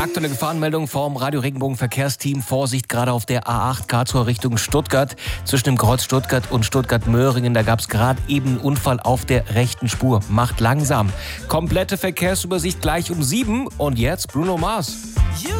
Aktuelle Gefahrenmeldung vom Radio Regenbogen Verkehrsteam. Vorsicht gerade auf der A8 Karlsruhe Richtung Stuttgart. Zwischen dem Kreuz Stuttgart und Stuttgart-Möhringen. Da gab es gerade eben einen Unfall auf der rechten Spur. Macht langsam. Komplette Verkehrsübersicht gleich um 7. Und jetzt Bruno Mars.